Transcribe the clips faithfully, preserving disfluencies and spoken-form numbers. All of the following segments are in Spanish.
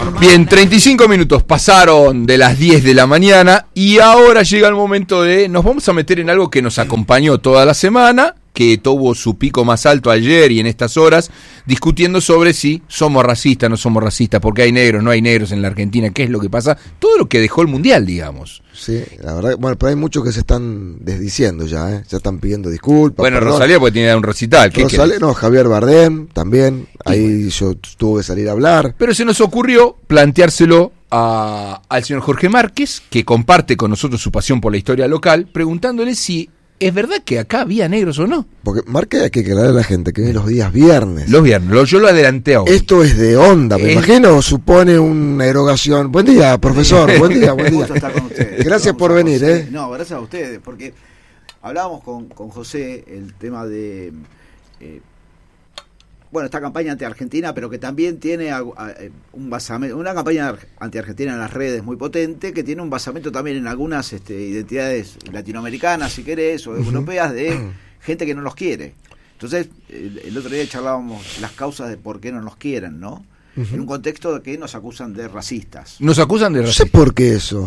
Bien, treinta y cinco minutos pasaron de las diez de la mañana y ahora llega el momento de... Nos vamos a meter en algo que nos acompañó toda la semana, que tuvo su pico más alto ayer y en estas horas, discutiendo sobre si somos racistas, no somos racistas, porque hay negros, no hay negros en la Argentina, qué es lo que pasa, todo lo que dejó el Mundial, digamos. Sí, la verdad, bueno, pero hay muchos que se están desdiciendo ya, ¿eh? Ya están pidiendo disculpas. Bueno, perdón. Rosalía porque tiene un recital. ¿Qué Rosalía, no, Javier Bardem también, ahí yo tuve que salir a hablar. Pero se nos ocurrió planteárselo a, al señor Jorge Márquez, que comparte con nosotros su pasión por la historia local, preguntándole si es verdad que acá había negros o no. Porque Márquez hay que aclarar a la gente que viene los días viernes. Los viernes, lo, yo lo adelanté ahora. Esto es de onda, me es... imagino, supone una erogación. Buen día, profesor, buen día, buen día. Estar con ustedes. Gracias por venir, José. ¿eh? No, gracias a ustedes, porque hablábamos con, con José el tema de... Eh, bueno, esta campaña anti-argentina, pero que también tiene a, a, un basamento, una campaña anti-argentina en las redes muy potente, que tiene un basamento también en algunas este, identidades latinoamericanas, si querés, o uh-huh. europeas, de gente que no los quiere. Entonces, el, el otro día charlábamos las causas de por qué no nos quieren, ¿no? Uh-huh. En un contexto de que nos acusan de racistas. Nos acusan de racistas. No sé por qué eso.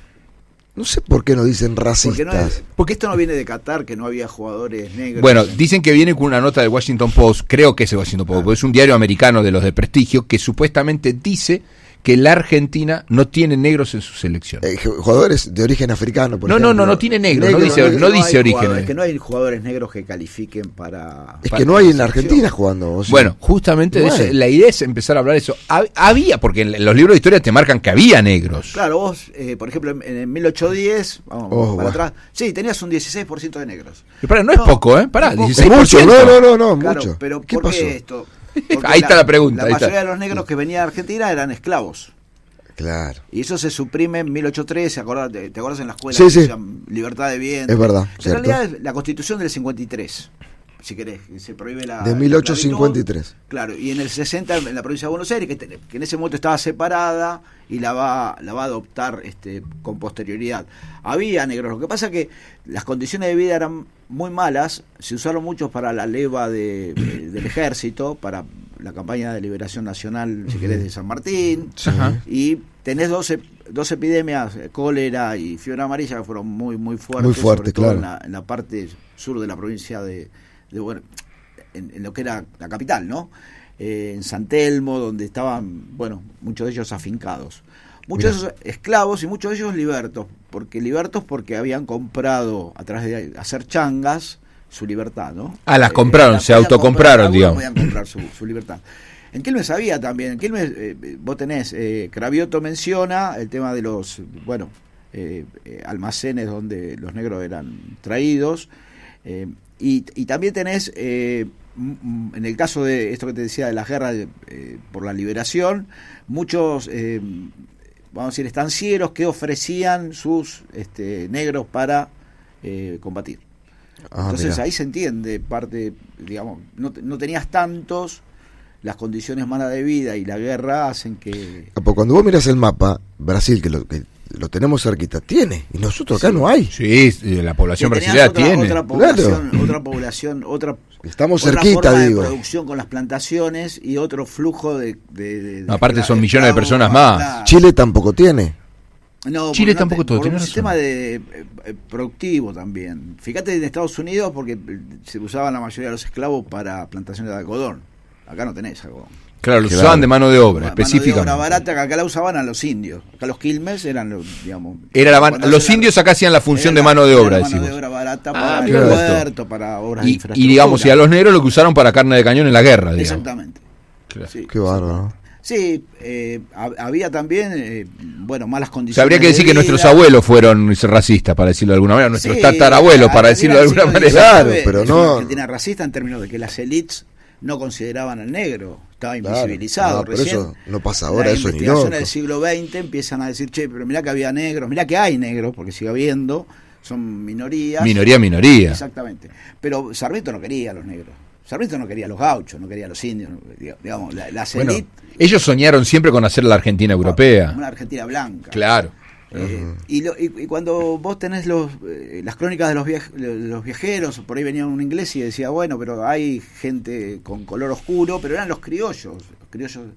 No sé por qué nos dicen racistas. Porque, no es, porque esto no viene de Qatar, que no había jugadores negros. Bueno, dicen que viene con una nota del Washington Post, creo que es el Washington Post, ah. porque es un diario americano de los de prestigio, que supuestamente dice que la Argentina no tiene negros en su selección. Eh, jugadores de origen africano, por no, ejemplo. No, no, no tiene negros, negro, no dice, negro, no no dice origen. Es que no hay jugadores negros que califiquen para... Es para que no hay en la Argentina jugando. O sea, bueno, justamente no de eso, la idea es empezar a hablar de eso. Había, porque en los libros de historia te marcan que había negros. Claro, vos, eh, por ejemplo, en, en mil ochocientos diez, vamos oh, para wow. atrás, sí, tenías un dieciséis por ciento de negros. Pero pará, no, no es poco, ¿eh? Pará, no, dieciséis por ciento. Mucho, no, no, no, no claro, mucho. Pero ¿qué ¿por pasó? qué esto? Porque ahí está la pregunta. La ahí mayoría está. de los negros que venían a Argentina eran esclavos. Claro. Y eso se suprime en mil ochocientos trece, ¿te, ¿te acuerdas en la escuela? Sí, que sí. decían libertad de vientre. Es verdad. En cierto. realidad es la Constitución del cincuenta y tres, si querés, que se prohíbe la... De mil ochocientos cincuenta y tres. Claro, y en el sesenta en la provincia de Buenos Aires, que, te, que en ese momento estaba separada y la va, la va a adoptar este, con posterioridad. Había negros, lo que pasa es que las condiciones de vida eran muy malas, se usaron muchos para la leva de, de, del ejército, para la campaña de liberación nacional, si querés, de San Martín, sí. Y tenés dos, dos epidemias, cólera y fiebre amarilla, que fueron muy muy fuertes, muy fuerte, sobre todo claro. en, la, en la parte sur de la provincia de, de bueno, en, en lo que era la capital, ¿no? Eh, en San Telmo, donde estaban, bueno, muchos de ellos afincados. Muchos Mirá. de esos esclavos y muchos de ellos libertos, porque libertos porque habían comprado, a través de hacer changas, su libertad, ¿no? Ah, las compraron, eh, se autocompraron, comprar, digamos. Podían comprar su, su libertad. En Quilmes había también, en Quilmes eh, vos tenés, eh, Cravioto menciona el tema de los, bueno, eh, eh, almacenes donde los negros eran traídos, eh, y, y también tenés, eh, m- en el caso de esto que te decía de las guerras de, eh, por la liberación, muchos, eh, vamos a decir, estancieros que ofrecían sus este, negros para eh, combatir. Ah, Entonces mirá. Ahí se entiende parte, digamos, no, no tenías tantos, las condiciones malas de vida y la guerra hacen que... Porque cuando vos miras el mapa, Brasil, que lo, que lo tenemos cerquita, tiene, y nosotros acá sí. no hay. Sí, la población brasileña otra, tiene. Otra población, claro. otra población, otra... Estamos otra cerquita, forma digo. De producción con las plantaciones y otro flujo de... de, de, no, aparte de son de millones de personas más. Claro. Chile tampoco tiene. No, Chile no tampoco te, todo por tiene un razón. sistema de eh, productivo también. Fíjate en Estados Unidos porque se usaban la mayoría de los esclavos para plantaciones de algodón. Acá no tenés algodón. Claro, lo claro. usaban de mano de obra, mano específicamente. Mano de obra barata, que acá la usaban a los indios. Acá los quilmes eran los, digamos... Era la man- los indios acá hacían la función de mano de obra, la decimos. mano de obra barata ah, para el claro. puerto, para obras y, de infraestructura. Y digamos, y a los negros lo que usaron para carne de cañón en la guerra, digamos. Exactamente. Claro. Sí, qué bárbaro. Sí, eh, había también, eh, bueno, malas condiciones. O sea, habría que decir de que nuestros vida. abuelos fueron racistas, para decirlo de alguna manera, nuestros Sí, tatarabuelos, para decirlo de alguna manera. Claro, pero es no- una Argentina racista en términos de que las élites no consideraban al negro, estaba invisibilizado. Claro, no, pero recién. eso no pasa ahora, Las eso ni investigaciones loco. del siglo veinte empiezan a decir, che, pero mirá que había negros, mirá que hay negros, porque sigue habiendo, son minorías. Minoría, minoría. Exactamente. Pero Sarmiento no quería a los negros. Sarmiento no quería a los gauchos, no quería a los indios, no- digamos, la- las Bueno, élites. ellos soñaron siempre con hacer la Argentina europea. Una Argentina blanca. Claro. Eh, uh-huh. y, lo, y, y cuando vos tenés los, eh, las crónicas de los, viaj- de los viajeros, por ahí venía un inglés y decía, bueno, pero hay gente con color oscuro, pero eran los criollos, los criollos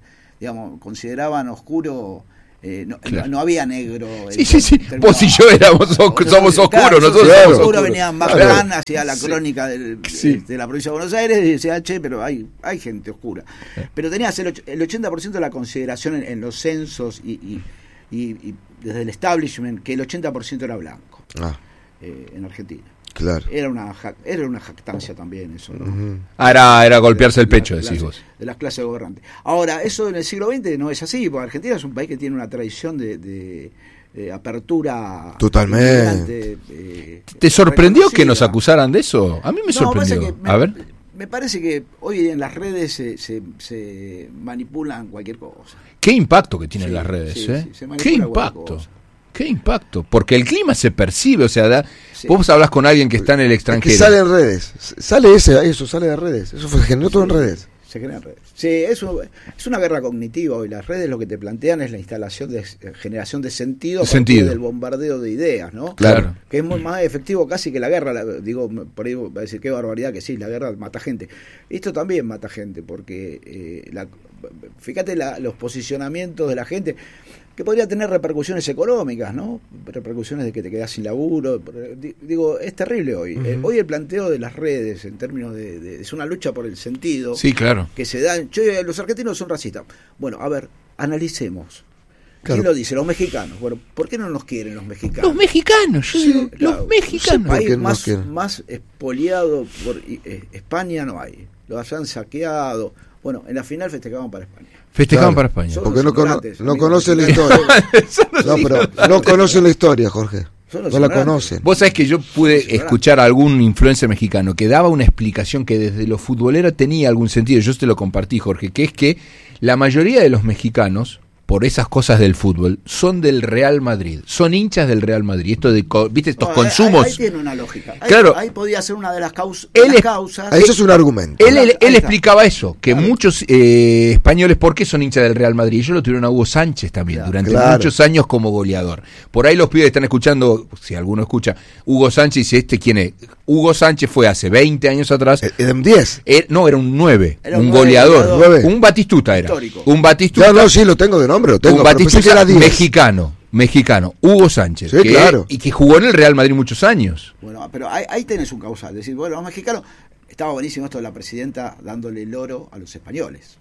digamos, consideraban oscuro. Eh, no, claro. no, no había negro. Sí, sí, sí. Vos y yo éramos, somos claro, oscuros. claro, nosotros claro, somos oscuros. oscuros. Venían más Claro. gran, hacía la crónica del, sí. de la provincia de Buenos Aires y decía, che, pero hay, hay gente oscura. Pero tenías el, el ochenta por ciento de la consideración en, en los censos y, y, y, y desde el establishment, que el ochenta por ciento era blanco Ah, eh, en Argentina. claro. Era una, era una jactancia también eso, ¿no? Ujú. Ah, era, era golpearse el De la- pecho, de decís las- vos. De las clases gobernantes. Ahora, eso en el siglo veinte no es así, porque Argentina es un país que tiene una tradición de, de, de apertura. Totalmente. inmigrante, eh, ¿Te sorprendió que nos reconocida. acusaran de eso? A mí me No, sorprendió. pasa que me, A ver. me parece que hoy en las redes se, se, se manipulan cualquier cosa. Qué impacto que tienen Sí, las redes, sí, ¿eh? sí, se manipula Qué cualquier impacto. cosa. Qué impacto. Porque el clima se percibe, o sea, da, Sí. vos hablas con alguien que está en el Es que extranjero. sale en redes. Sale ese, eso, sale de redes. Eso fue generó todo en redes. Se crean redes. Sí, es, un- es una guerra cognitiva hoy. Las redes lo que te plantean es la instalación de eh, generación de sentido, a partir Sentido. del bombardeo de ideas, ¿no? Claro. Que es muy más efectivo casi que la guerra. La- digo, por ahí va a decir qué barbaridad que sí, la guerra mata gente. Esto también mata gente, porque eh, la, fíjate la- los posicionamientos de la gente, que podría tener repercusiones económicas, ¿no? Repercusiones de que te quedas sin laburo. Di- Digo, es terrible hoy. Eh, hoy el planteo de las redes en términos de, de- es una lucha por el sentido Sí, claro. que se dan. Che, los argentinos son racistas. Bueno, a ver, analicemos. ¿Quién Claro. lo dice? Los mexicanos. Bueno, ¿por qué no nos quieren los mexicanos? Los mexicanos, yo digo, Claro, los mexicanos. un país ¿Por qué no más, quieren? más expoliado por eh, España no hay. Los han saqueado. Bueno, en la final festejaban para España. Festejaban Claro. para España. Son- Porque los no, cono- ignorantes, no amigos conocen la mexicanos. historia. No, pero no conocen la historia, Jorge. Son los No la ignorantes. conocen. Vos sabés que yo pude Sí, ¿verdad? escuchar a algún influencer mexicano que daba una explicación que desde lo futbolero tenía algún sentido. Yo te lo compartí, Jorge, que es que la mayoría de los mexicanos, por esas cosas del fútbol, son del Real Madrid, son hinchas del Real Madrid. Esto de, co- viste, estos No, ahí- consumos. Ahí, ahí tiene una lógica. Ahí, Claro. ahí podía ser una de las, caus- Él las es- causas. Eso es un argumento. Él, él, Ahí él está. explicaba eso, que Claro. muchos eh, españoles, ¿por qué son hinchas del Real Madrid? Ellos lo tuvieron a Hugo Sánchez también, Claro. durante Claro. muchos años como goleador. Por ahí los pibes están escuchando, si alguno escucha, Hugo Sánchez dice, ¿este quién es? Hugo Sánchez fue hace veinte años atrás, Eh, Eran diez. er- no, era un nueve, Era un un nueve, goleador, goleador. un Batistuta era, Histórico. un Batistuta, Ya no, sí, lo tengo de nombre, lo tengo. un pero pensé que Batistuta era diez. mexicano, mexicano, Hugo Sánchez, Sí, que- claro. y que jugó en el Real Madrid muchos años. Bueno, pero ahí, ahí tenés un causal. Es decir, bueno, los mexicanos. Estaba buenísimo esto de la presidenta dándole el oro a los españoles.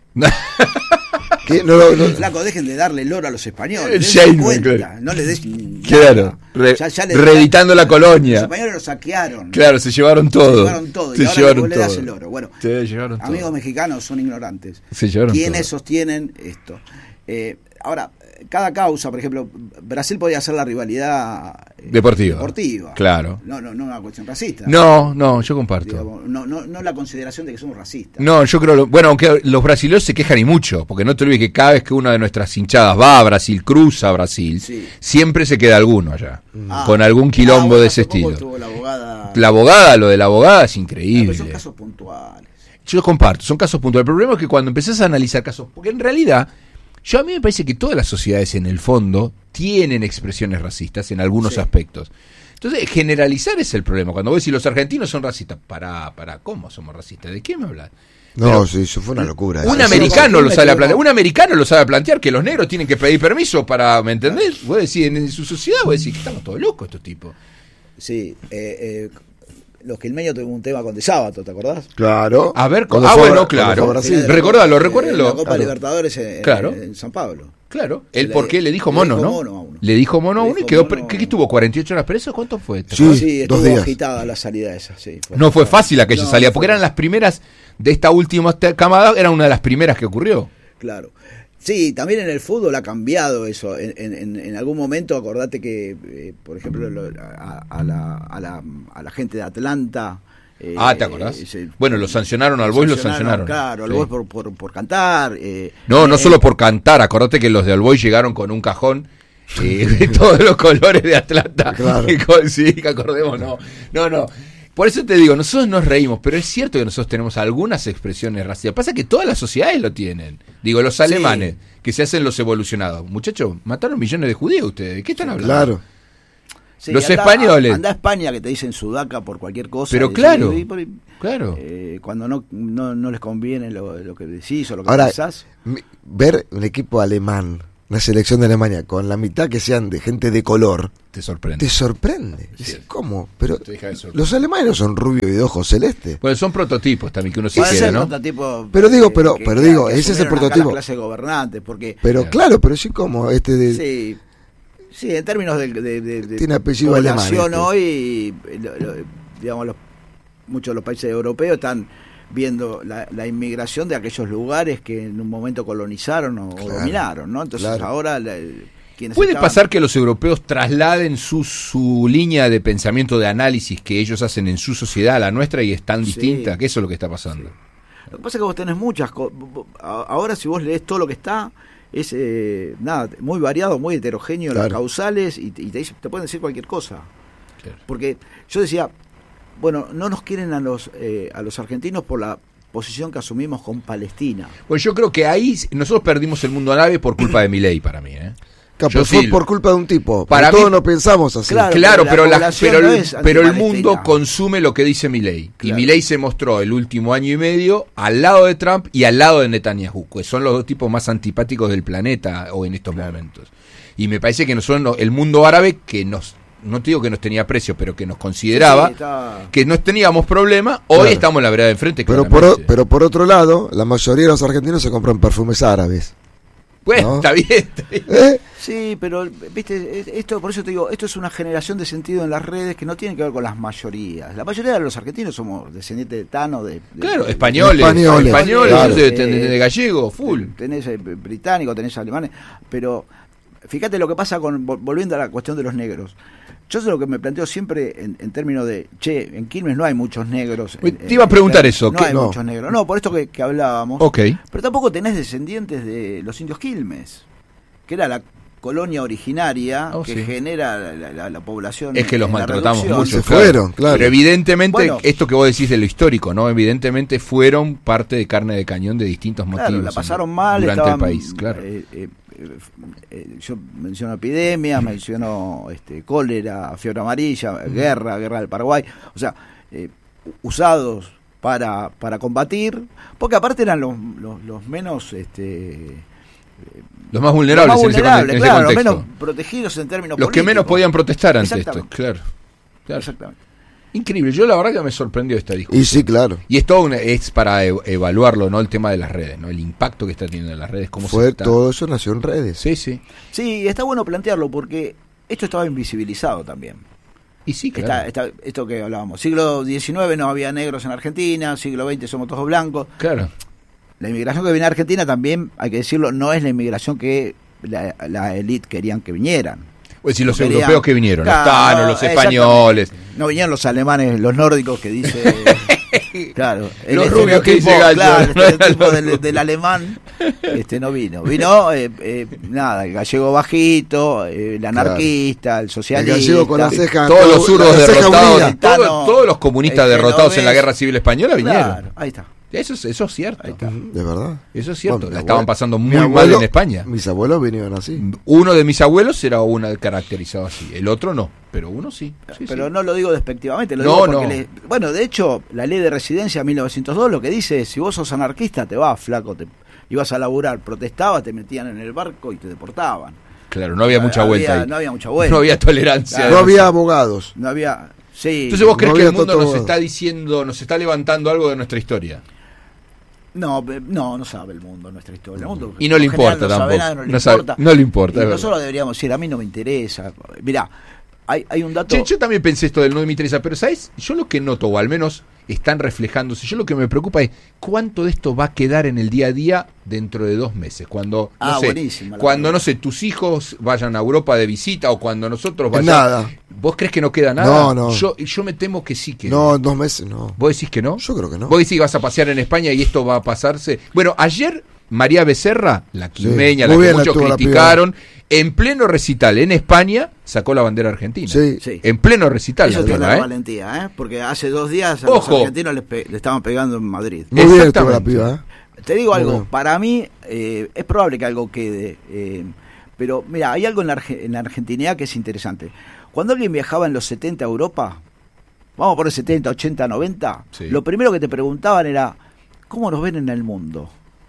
¿Qué? No, no, no. Flaco, dejen de darle el oro a los españoles. El dense Shane, cuenta, claro. no le des Claro, nada. re- Ya- ya le- reeditando la colonia. Los españoles lo saquearon. Claro, se llevaron todo. Se llevaron todo. Se y ahora llevaron vos le das todo. el oro. Bueno, Se llevaron todo. amigos mexicanos son ignorantes. Se llevaron ¿Quiénes todo. sostienen esto? Eh, ahora, cada causa, por ejemplo, Brasil podía hacer la rivalidad eh, Deportiva. deportiva. Claro. No, no, no una cuestión racista. No, no, yo comparto. Digamos, no, no, no la consideración de que somos racistas. No, yo creo, lo- bueno, aunque los brasileños se quejan y mucho, porque no te olvides que cada vez que una de nuestras hinchadas va a Brasil, cruza a Brasil, Sí. siempre se queda alguno allá, Ah. con algún quilombo Ah, bueno, de ese hace poco estilo. estuvo la abogada. La abogada, lo de la abogada es Ah, pero increíble. son casos puntuales. Yo comparto, son casos puntuales. El problema es que cuando empezás a analizar casos, porque en realidad, yo a mí me parece que todas las sociedades en el fondo tienen expresiones racistas en algunos Sí. aspectos. Entonces, generalizar es el problema. Cuando vos decís los argentinos son racistas, pará, pará, ¿cómo somos racistas? ¿De qué me hablas? No, Pero sí, eso fue una locura. Un eso. americano sí, lo me sabe a equivoco. plantear, un americano lo sabe plantear que los negros tienen que pedir permiso para, ¿me entendés? Vos decís, en, en su sociedad, vos decís que estamos todos locos estos tipos. Sí, eh, eh, los quilmeños tuvimos un tema con De Sábato, ¿te acordás? Claro. A ver, Cuando ah, fue- bueno, cuando fue a claro. Brasil. Final de la Recordalo, Copa- recuérdenlo. La Copa Claro. Libertadores en, Claro. en San Pablo. Claro, el Le- por qué le dijo le mono, dijo ¿no? mono a uno. Le dijo mono a Le uno y dijo quedó. mono. ¿Qué, qué estuvo? ¿cuarenta y ocho horas preso? ¿Cuánto fue? Sí, Sí, dos estuvo días. agitada la salida esa, sí. No fue fácil aquella No, salida, no porque fue eran las primeras de esta última te- camada, era una de las primeras que ocurrió. Claro. Sí, también en el fútbol ha cambiado eso. En, en, en algún momento, acordate que, eh, por ejemplo, lo- a, a la, a, la, a la gente de Atlanta. eh, Ah, ¿te acordás? se- Bueno, lo sancionaron al Boys, lo sancionaron. Claro, al Sí. Boys por, por, por cantar. eh, No, no eh, solo por cantar, acordate que los de All Boys llegaron con un cajón eh, de todos los colores de Atlanta. Claro. Y con- sí, que acordemos, no. No, no. Por eso te digo, nosotros nos reímos, pero es cierto que nosotros tenemos algunas expresiones raciales. Pasa que todas las sociedades lo tienen. Digo, los alemanes, que se hacen los evolucionados. Muchachos, mataron millones de judíos ustedes. ¿De qué están hablando? Claro. Sí, los anda, españoles. Anda a España que te dicen sudaca por cualquier cosa. Pero y, claro, y, y, claro. Eh, cuando no, no, no les conviene lo, lo que decís o lo que Ahora, pensás. mi- ver un equipo alemán, una selección de Alemania, con la mitad que sean de gente de color, Te sorprende. te sorprende. Sí. Dices, ¿cómo? Pero Te deja de sorprender. los alemanes no son rubios y de ojos celestes. Bueno, son prototipos también que uno se Puede queda, ser ¿no? prototipo, Pero digo, eh, pero- que- pero que- digo, que ese es el asumieron acá prototipo. la clase gobernante, porque Pero Claro. claro, pero sí como este de... sí, sí, en términos de, de, de- de Tiene apellido alemán, población este. hoy, lo- lo- digamos, los, muchos de los países europeos están viendo la, la inmigración de aquellos lugares que en un momento colonizaron o, Claro, o dominaron, ¿no? Entonces claro. ahora la- quienes ¿Puede estaban- pasar que los europeos trasladen su, su línea de pensamiento, de análisis que ellos hacen en su sociedad a la nuestra y es tan Sí. distinta? Que eso es lo que está pasando. Lo que pasa es que vos tenés muchas cosas. Ahora si vos lees todo lo que está, es eh, nada, muy variado, muy heterogéneo, las Claro. causales, y, te, y te, dice- te pueden decir cualquier cosa. Claro. Porque yo decía, bueno, no nos quieren a los, eh, a los argentinos por la posición que asumimos con Palestina. Pues yo creo que ahí nosotros perdimos el mundo árabe por culpa de Milei, para mí, ¿eh? Claro, Yo pero fue sí- por culpa de un tipo. Para Para todos mí- no pensamos así. Claro, Claro, pero pero, la la- población pero, no el- es pero el antipalestina. mundo consume lo que dice Milei. Claro. Y Milei se mostró el último año y medio al lado de Trump y al lado de Netanyahu, que son los dos tipos más antipáticos del planeta o en estos momentos. Y me parece que nosotros, no- el mundo árabe, que nos, no te digo que nos tenía precio, pero que nos consideraba, Sí, está- que no teníamos problema, hoy Claro. estamos en la vereda de enfrente. Pero por, claramente. o- pero por otro lado, la mayoría de los argentinos se compran perfumes árabes. Bueno, ¿no? está bien, está bien. ¿Eh? Sí, pero viste, esto por eso te digo, esto es una generación de sentido en las redes que no tiene que ver con las mayorías. La mayoría de los argentinos somos descendientes de Tano, de, de- Claro, de- españoles, Españoles, españoles, claro. de, de- de gallego, full. Tenés eh, británicos, tenés alemanes, pero fíjate lo que pasa con, vol- volviendo a la cuestión de los negros. Yo sé lo que me planteo siempre en, en términos de, che, en Quilmes no hay muchos negros. en- Te iba a en- preguntar en- eso, No ¿qué- hay no? muchos negros. No, por esto que, que hablábamos. Ok. Pero tampoco tenés descendientes de los indios Quilmes, que era la colonia originaria Oh, que sí. genera la, la- la población. Es que los en la maltratamos reducción. mucho. Se claro. fueron, claro. Pero evidentemente, Bueno. esto que vos decís de lo histórico, ¿no? Evidentemente fueron parte de carne de cañón de distintos motivos. Claro, la en- pasaron mal durante estaban, el país, claro. eh, eh, eh, eh, yo menciono epidemias, menciono este, cólera, fiebre amarilla, guerra, guerra del Paraguay, o sea, eh, usados para, para combatir, porque aparte eran los, los, los menos este, Los más vulnerables, los más en ese con- vulnerables, en ese claro, los contexto. menos protegidos en términos Los que menos políticos. podían protestar ante esto, Exactamente. claro. Claro. Exactamente. Increíble, yo la verdad que me sorprendió esta discusión. Y sí, claro. Y es todo una- es para e- evaluarlo, ¿no? El tema de las redes, ¿no? El impacto que está teniendo en las redes, cómo se Fue está... todo eso nació en redes. Sí, sí. Sí, está bueno plantearlo porque esto estaba invisibilizado también. Y sí, claro. Está, está- esto que hablábamos. Siglo diecinueve no había negros en Argentina, siglo veinte somos todos blancos. Claro. La inmigración que viene a Argentina también, hay que decirlo, no es la inmigración que la, la élite querían que vinieran. Pues si los Querían- europeos que vinieron, Claro, los tanos, los exactamente. españoles. No vinieron los alemanes, los nórdicos que dice... claro, el Los rubios que dice estereotipo- Gallo, claro, el no eran estereotipo los del, rubios. del alemán este no vino. Vino, eh, eh, nada, el gallego bajito, eh, el anarquista, el socialista. El gallego con la ceja- Todos los zurdos la ceja derrotados, unida. todo- Tano, todos los comunistas el derrotados en la genovés. Guerra Civil Española vinieron. Claro, ahí está. Eso es, eso es cierto. Ahí está. De verdad. Eso es cierto. Bueno, mi la estaban abuelo- pasando mi muy mal abuelo- en España. Mis abuelos vinieron así. Uno de mis abuelos era una caracterizado así, el otro no, pero uno sí. Sí, Pero sí. no lo digo despectivamente, lo No, digo porque no. le- bueno, de hecho, la ley de residencia mil novecientos dos lo que dice es, si vos sos anarquista, te vas, flaco, te ibas a laburar, protestabas, te metían en el barco y te deportaban. Claro, no había mucha vuelta ahí. No había mucha vuelta. No había tolerancia. Claro. No había abogados. No había... Sí. Entonces vos crees No que el había mundo todo- nos está diciendo, nos está levantando algo de nuestra historia. No, pe- no, no sabe el mundo nuestra historia. El mundo, Y no le en general, importa no sabe tampoco. nada, no le No sabe- importa. no le importa, Y es nosotros verdad. deberíamos decir, a mí no me interesa. Mirá, hay, hay un dato... Che, yo también pensé esto del no me interesa, pero ¿sabes? Yo lo que noto, o al menos están reflejándose, yo lo que me preocupa es cuánto de esto va a quedar en el día a día dentro de dos meses. Cuando, no Ah, sé, buenísima la cuando, pregunta. no sé, tus hijos vayan a Europa de visita o cuando nosotros En vayamos... nada. ¿Vos crees que no queda nada? No, no. Yo, yo me temo que sí que No, en dos meses no. ¿Vos decís que no? Yo creo que no. ¿Vos decís que vas a pasear en España y esto va a pasarse? Bueno, ayer María Becerra, la quilmeña, muy la que bien la muchos tuvo la criticaron, en pleno recital en España sacó la bandera argentina. Sí. Sí. En pleno recital, Eso la tiene toma, la ¿eh? valentía, ¿eh? Porque hace dos días a Ojo. los argentinos les pe- le estaban pegando en Madrid. Muy bien estuvo la Exactamente. piba, ¿eh? Te digo Muy algo, bien. para mí eh, es probable que algo quede, eh, Pero mira, hay algo en la, Arge- en la argentinidad que es interesante. Cuando alguien viajaba en los setenta a Europa, vamos a poner setenta, ochenta, noventa, Sí. lo primero que te preguntaban era, ¿cómo nos ven en el mundo?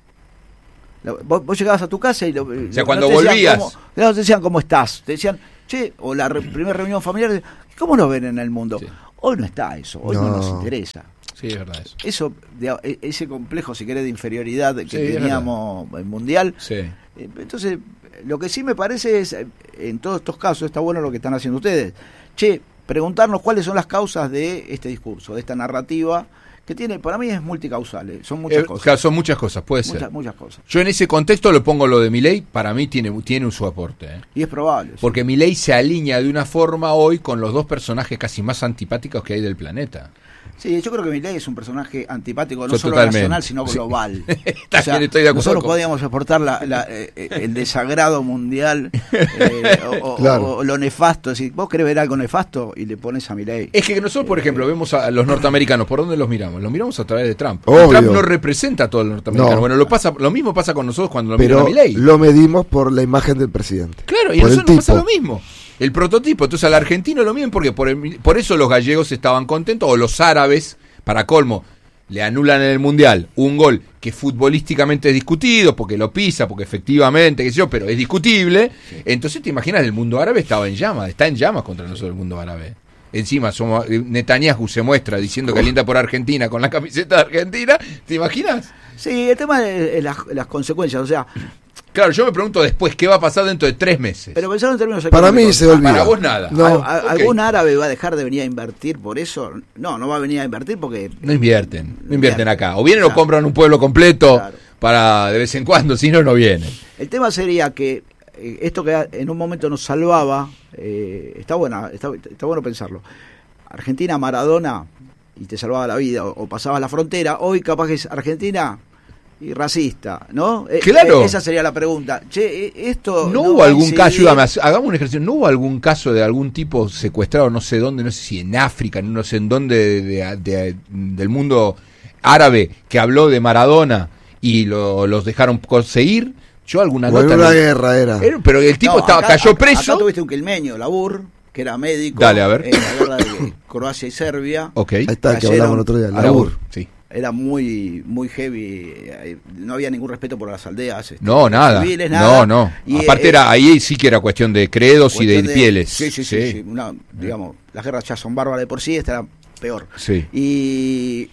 La- Vos, vos llegabas a tu casa y... Lo, O sea, no cuando te decían volvías. cómo- no te decían cómo estás, te decían, che, o la re- primera reunión familiar, ¿cómo nos ven en el mundo? Sí. Hoy no está eso, hoy no, No. nos interesa. Sí, es verdad eso. Eso, de- e- ese complejo, si querés, de inferioridad que Sí, es teníamos en mundial. Sí. Eh, Entonces, lo que sí me parece es, eh, en todos estos casos, está bueno lo que están haciendo ustedes. Che, preguntarnos cuáles son las causas de este discurso, de esta narrativa, que tiene, para mí es multicausal, eh, son muchas Eh, cosas. claro, son muchas cosas, puede ser. Muchas, muchas cosas. Yo en ese contexto lo pongo lo de Milei, para mí tiene, tiene un su aporte. ¿eh? Y es probable. sí. Porque Milei se alinea de una forma hoy con los dos personajes casi más antipáticos que hay del planeta. Sí, yo creo que Milei es un personaje antipático, no Yo solo totalmente. nacional, sino Sí. global. Está bien, estoy de acuerdo nosotros con- podíamos exportar la, la, eh, eh, el desagrado mundial eh, o, o- Claro. o lo nefasto. Si vos querés ver algo nefasto y le pones a Milei. Es que nosotros, por ejemplo, vemos a los norteamericanos, ¿por dónde los miramos? Los miramos a través de Trump. Obvio. Trump no representa a todo el norteamericano. No. Bueno, lo pasa, lo mismo pasa con nosotros cuando lo mira Pero Milei. lo medimos por la imagen del presidente. Claro, y a por el nosotros nos pasa lo tipo. mismo. El prototipo. Entonces al argentino lo mismo porque por, el- por eso los gallegos estaban contentos, o los árabes, para colmo, le anulan en el Mundial un gol que futbolísticamente es discutido, porque lo pisa, porque efectivamente, qué sé yo, pero es discutible. Entonces te imaginas, el mundo árabe estaba en llamas, está en llamas contra nosotros el mundo árabe. Encima somos, Netanyahu se muestra diciendo que alienta por Argentina con la camiseta de Argentina. ¿Te imaginas? Sí, el tema es, es las, las consecuencias, o sea, Claro, yo me pregunto después qué va a pasar dentro de tres meses. pero pensando en términos Para económicos. mí se olvida. Para vos nada. No, ¿Al- a- ok. ¿Algún árabe va a dejar de venir a invertir por eso? No, no va a venir a invertir porque... No invierten, no invierten Invierten. acá. O vienen o Claro. compran un pueblo completo Claro. para de vez en cuando, si no, no vienen. El tema sería que eh, esto que en un momento nos salvaba, eh, está, buena, está, está bueno pensarlo. Argentina, Maradona, y te salvaba la vida, o, o pasabas la frontera. Hoy capaz que es Argentina y racista, ¿no? Eh, Claro. eh, esa sería la pregunta. Che, eh, esto... ¿No, va hubo a algún incidir? caso, ayúdame, hagamos un ejercicio, ¿no hubo algún caso de algún tipo secuestrado, no sé dónde, no sé si en África, no sé en dónde, de, de- de- del mundo árabe, que habló de Maradona y lo- los dejaron conseguir? Yo alguna o en nota... una no- guerra era. Era- pero el tipo No, estaba, acá- cayó acá- preso. Acá tuviste un quilmeño, Labur, que era médico. Dale, a ver. En la guerra de Croacia y Serbia. Ok. Ahí está, que Cayeron hablamos el otro día. Labur, Labur. sí. Era muy muy heavy, eh, no había ningún respeto por las aldeas. este, No, nada. civiles, nada. No, no. Y, Aparte eh, era ahí sí que era cuestión de credos y de, cuestión pieles. Sí, sí, sí. sí, una- digamos, las guerras ya son bárbaras de por sí, esta era peor. Sí. Y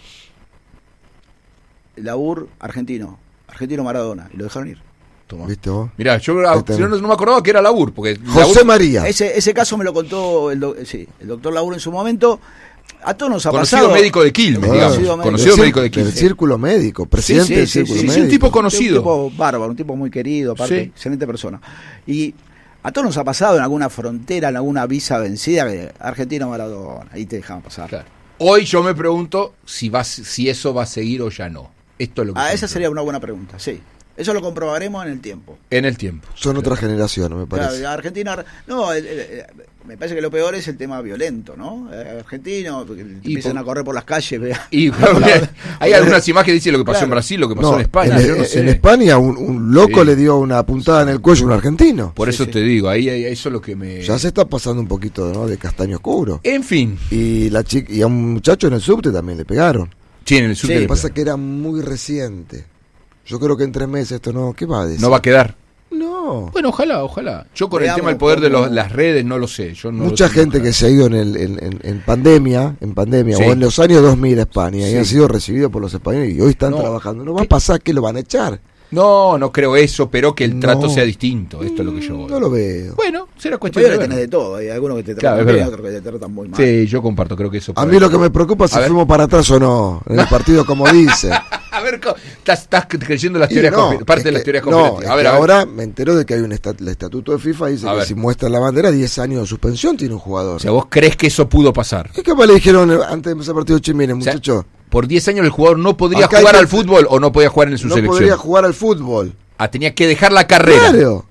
Labur, argentino, argentino Maradona, y lo dejaron ir. Toma. ¿Viste vos? Mirá, yo Ahí está. si no, no me acordaba que era Labur, porque José Labur- María. Ese, ese caso me lo contó el, do- sí, el doctor Labur en su momento. A todos nos ha conocido pasado. médico de Quilmes, Ah, digamos. conocido médico. Conocido Del médico de cir- del Quilmes. círculo médico, presidente Sí, sí, del sí, círculo sí, sí, médico. un tipo conocido. Un tipo bárbaro, un tipo muy querido, aparte, Sí. excelente persona. Y a todos nos ha pasado en alguna frontera, en alguna visa vencida, que argentino Maradona, ahí te dejaban pasar. Claro. Hoy yo me pregunto si va, si eso va a seguir o ya no. Esto es lo que Ah, yo esa me sería una buena pregunta, sí. Eso lo comprobaremos en el tiempo. pregunto. En el tiempo. Son otra generación, me Claro, parece. la Argentina, no, el- el- el- me parece que lo peor es el tema violento, ¿no? Eh, Argentino, porque empiezan por- a correr por las calles, vea. Y hay algunas imágenes que dicen lo que pasó Claro. en Brasil, lo que pasó No, en España. en, yo no en- sé. en España un, un loco Sí. le dio una puntada en el cuello a un argentino. Por Sí, eso sí. te digo, ahí, ahí- eso es lo que me... Ya se está pasando un poquito, ¿no?, de castaño oscuro. En fin. Y la chica y a un muchacho en el subte también le pegaron. Sí, en el sur Sí, del- Lo que pasa es que era muy reciente. Yo creo que en tres meses esto no... ¿Qué va a decir? no va a quedar. No. Bueno, ojalá, ojalá. Yo con Veamos el tema del poder de cómo- los- las redes no lo sé. Yo no Mucha lo sé gente manejar. que se ha ido en, el, en, en- en pandemia, en pandemia Sí. o en los años dos mil a España y Sí. han sido recibidos por los españoles y hoy están No. trabajando. No va a pasar que lo van a echar. No, no creo eso, pero que el No. trato sea distinto. Esto es lo que yo voy. No lo veo. Bueno, será cuestión Pero de tenés ver. de todo, hay algunos que te Claro, tratan es bien, verdad. otros que te tratan muy mal. Sí, yo comparto, creo que eso. A puede- mí lo que me preocupa es A si ver. fuimos para atrás o no en el partido como dice. A ver, co- estás, estás creyendo las Y teorías no, conspi- parte es de las que- teorías no, conspirativas. es A ver, que a ver. ahora me entero de que hay un estat- el estatuto de FIFA dice A que ver. si muestra la bandera diez años de suspensión tiene un jugador. O sea, vos crees que eso pudo pasar. ¿Qué capaz le dijeron eh, antes de empezar el partido Chimines, O sea, muchacho? Por diez años el jugador no podría Acá hay jugar que- al fútbol o no podía jugar en su No selección. podría jugar al fútbol. Ah, tenía que dejar la carrera. Claro.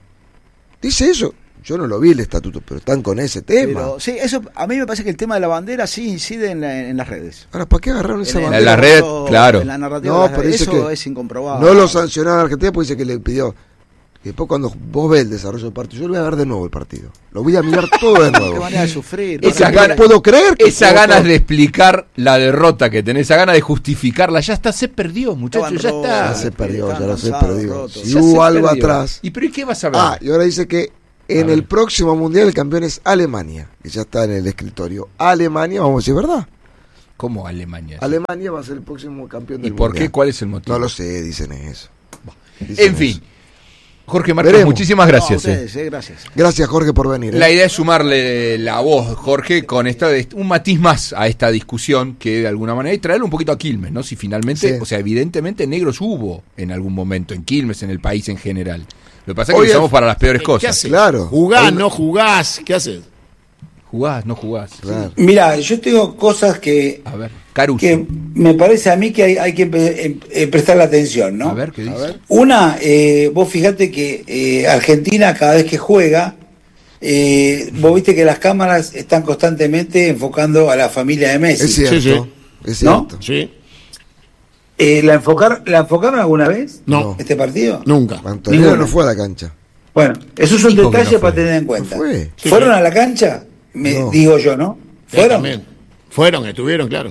Dice eso. Yo no lo vi el estatuto, pero están con ese tema. Pero sí, eso a mí me parece que el tema de la bandera sí incide en, la- en las redes. Ahora, ¿para qué agarraron esa En el- La- bandera? la red, eso- claro. En la narrativa No, de las pero redes, dice eso que es incomprobable. No lo sancionaron a Argentina porque dice que le pidió Y después cuando vos ves el desarrollo del partido, yo lo voy a ver de nuevo el partido. Lo voy a mirar todo de nuevo. Qué manera de sufrir. Esa ¿no? gana- puedo creer que Esa puedo- ganas de explicar la derrota que tenés, esa ganas de justificarla, ya está, se perdió, muchachos, ya Estaban está. Ya rotos. se perdió, ya lo sé Estaban perdido. rotos. Si Ya hubo se algo perdió. atrás. ¿Y pero y qué vas a ver? Ah, y ahora dice que en A el ver. próximo mundial el campeón es Alemania, que ya está en el escritorio. Alemania, vamos a decir verdad. ¿Cómo Alemania? Alemania va a ser el próximo campeón ¿Y del por mundial. qué? ¿Cuál es el motivo? No lo sé, dicen eso. Dicen En fin, eso. Jorge Marcos, Veremos. muchísimas No, gracias. eh. ustedes, eh, gracias. Gracias, Jorge, por venir. ¿eh? La idea es sumarle la voz, Jorge, con esta un matiz más a esta discusión que de alguna manera y traerle un poquito a Quilmes, ¿no? Si finalmente, Sí. o sea, evidentemente negros hubo en algún momento en Quilmes, en el país en general. Lo que pasa es que Oye, lo usamos para las peores ¿Qué cosas. haces? Claro. ¿Jugás, Hoy- no jugás? ¿Qué haces? Jugás, no jugás. Claro. Mira, yo tengo cosas que, A ver, Caruso. que me parece a mí que hay, hay que eh, eh, prestarle atención, ¿no? A ver, ¿qué dice? Una, eh, vos fíjate que eh, Argentina cada vez que juega, eh, vos viste que las cámaras están constantemente enfocando a la familia de Messi. Es cierto. Sí, sí. Es ¿No? cierto. Sí. Eh, ¿la, enfocar, ¿La enfocaron alguna vez? No. ¿Este partido? Nunca. Antonio Ninguna. no fue a la cancha. Bueno, eso es un Dijo que detalle no fue. para tener en cuenta. No fue. Sí, ¿Fueron sí. a la cancha? Me, No. Digo yo, ¿no? Sí, ¿Fueron? también. Fueron, estuvieron, claro.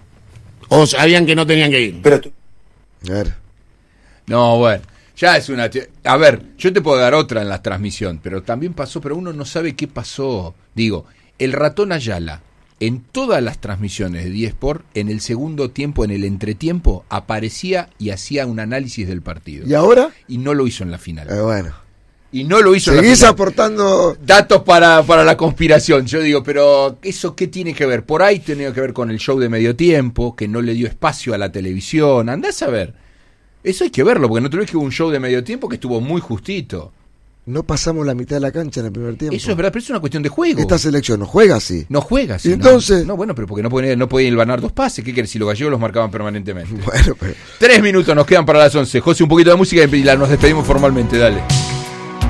O sabían que no tenían que ir. Pero tú- A ver. No, bueno, ya es una... te- A ver, yo te puedo dar otra en la transmisión, pero también pasó, pero uno no sabe qué pasó. Digo, el ratón Ayala, en todas las transmisiones de diez Sport, en el segundo tiempo, en el entretiempo, aparecía y hacía un análisis del partido. ¿Y ahora? Y no lo hizo en la final. Eh, bueno. Y no lo hizo en la Seguís final. aportando. Datos para, para la conspiración. Yo digo, pero ¿eso qué tiene que ver? Por ahí tenía que ver con el show de medio tiempo, que no le dio espacio a la televisión. Andás a ver. Eso hay que verlo, porque no te ves que hubo un show de medio tiempo que estuvo muy justito. No pasamos la mitad de la cancha en el primer tiempo. Eso es verdad, pero es una cuestión de juego. Esta selección no juega así. No juega así. ¿Y ¿no? entonces? No, bueno, pero porque no podían no podía hilvanar dos pases. ¿Qué querés? Si los gallegos los marcaban permanentemente. Bueno, pero. Tres minutos nos quedan para las once. José, un poquito de música y la- nos despedimos formalmente. Dale.